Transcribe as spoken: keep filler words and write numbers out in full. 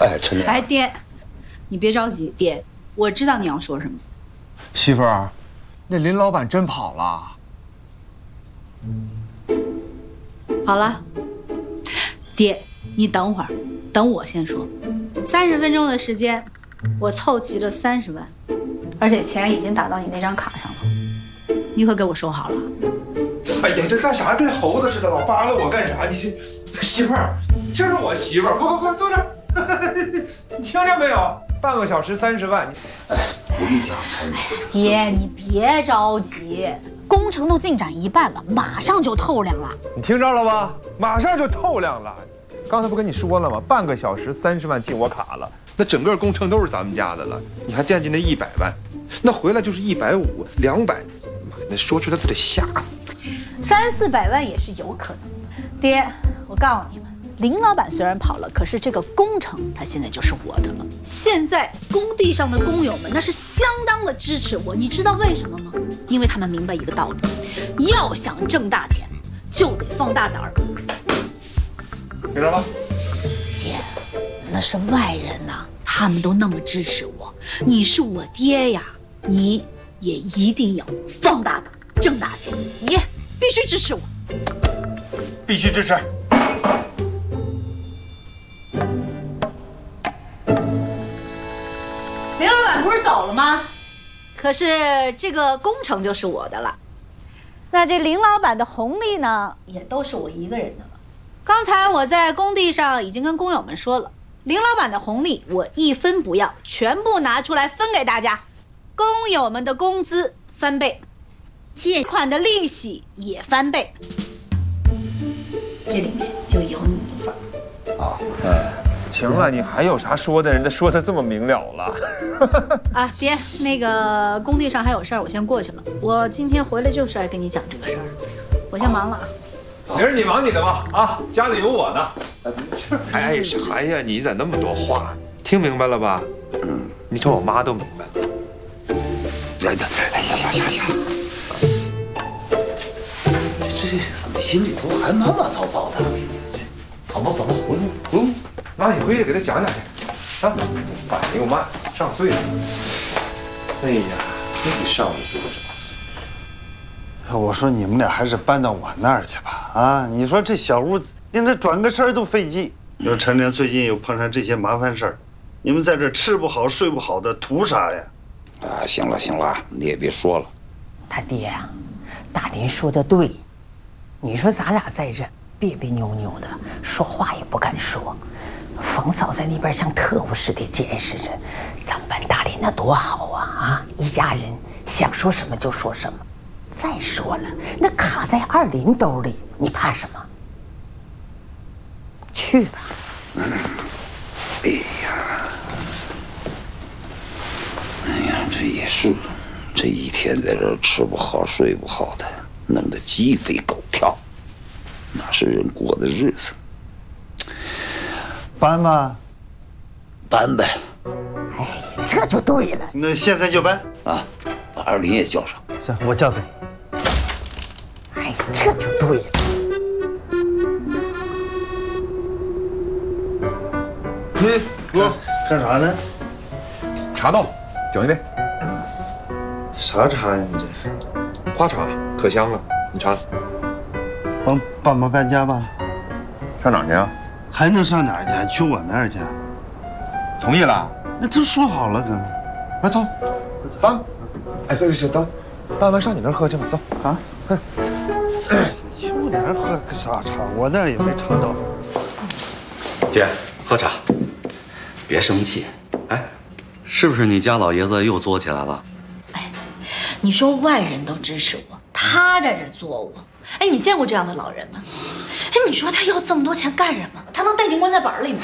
哎，陈娘。 哎，爹，你别着急，爹，我知道你要说什么。 媳妇儿，那林老板真跑了。 好了，爹，你等会儿，等我先说。三十分钟的时间，我凑齐了三十万，而且钱已经打到你那张卡上了，你可给我收好了。 哎呀，这干啥？跟猴子似的，老扒拉我干啥？你这媳妇儿，这是我媳妇儿，快快快坐这儿。你听见没有？半个小时三十万。 哎，我跟你讲，陈娘。 爹，你别着急，工程都进展一半了，马上就透亮了。 你听着了吧？马上就透亮了。刚才不跟你说了吗？半个小时三十万进我卡了，那整个工程都是咱们家的了。你还惦记那一百万，那回来就是一百五、两百，妈，那说出来都得吓死。 三四百万也是有可能的。爹，我告诉你们，林老板虽然跑了，可是这个工程他现在就是我的了。现在工地上的工友们那是相当的支持我，你知道为什么吗？因为他们明白一个道理，要想挣大钱，就得放大胆儿。 听着吧， 爹，那是外人呐，他们都那么支持我，你是我爹呀，你也一定要放大胆，挣大钱，你必须支持我， 必须支持。 林老板不是走了吗？可是这个工程就是我的了，那这林老板的红利呢，也都是我一个人的了。刚才我在工地上已经跟工友们说了，林老板的红利我一分不要，全部拿出来分给大家，工友们的工资翻倍，借款的利息也翻倍，这里面就有你一份儿。 啊， 嗯，行了，你还有啥说的？人家说的这么明了了。 啊，爹，那个工地上还有事儿，我先过去了。我今天回来就是来跟你讲这个事儿，我先忙了啊。 明儿你忙你的吧，啊，家里有我呢。哎，啥呀？你咋那么多话？听明白了吧？嗯，你瞅我妈都明白了。 哎呀，哎呀，行行行，这这怎么心里头还麻麻糟糟的？走吧走吧，不用不用。 妈，你回去给他讲讲去，啊，反应又慢，上岁数。哎呀，你上午多少？ 我说你们俩还是搬到我那儿去吧。啊，你说这小屋连这转个身都费劲。你说陈莲最近又碰上这些麻烦事儿，你们在这吃不好睡不好的，图啥呀？ 啊，行了行了，你也别说了。 他爹呀，大林说的对。你说咱俩在这别别扭扭的，说话也不敢说。冯嫂在那边像特务似的监视着，咱们班大林那多好啊！啊，一家人想说什么就说什么。再说了，那卡在二林兜里，你怕什么？去吧。 嗯，哎呀，哎呀，这也是，这一天在这儿吃不好睡不好的，弄得鸡飞狗跳，哪是人过的日子？ 搬吧， 搬呗。 哎，这就对了。 那现在就搬啊，把二林也叫上。 行，我叫他。 哎，这就对了。 你哥干啥呢？ 茶倒，整一杯。 啥茶呀？你这是？ 花茶，可香了。你尝尝。 帮爸妈搬家吧？ 上哪儿去啊？ 还能上哪儿去？去我那儿去。 同意了？ 那都说好了，哥。 快走，搬。哎，哥，行，等，搬完上你那儿喝去吧，走啊。去我那儿喝个啥茶？我那儿也没尝到。 姐，喝茶，别生气。哎，是不是你家老爷子又作起来了？ 哎，你说外人都支持我，他在这作我。哎，你见过这样的老人吗？哎，你说他要这么多钱干什么？他能带进棺材板里吗？